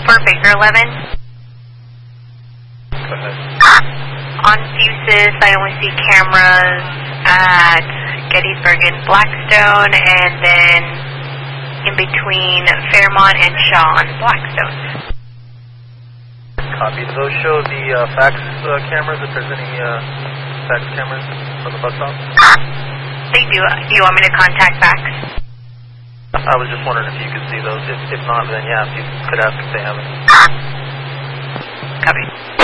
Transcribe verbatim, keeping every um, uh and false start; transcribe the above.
for Baker eleven. Go ahead. On Fusus, I only see cameras at Gettysburg and Blackstone, and then in between Fairmont and Shaw on Blackstone. Copy. Do those show the uh, fax uh, cameras, if there's any uh, fax cameras for the bus stop? They do. Do you want me to contact fax? I was just wondering if you could see those. If, if not, then yeah, if you could ask if they have any. Copy.